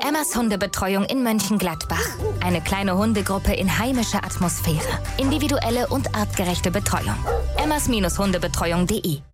Emmas Hundebetreuung in Mönchengladbach. Eine kleine Hundegruppe in heimischer Atmosphäre. Individuelle und artgerechte Betreuung. emmas-hundebetreuung.de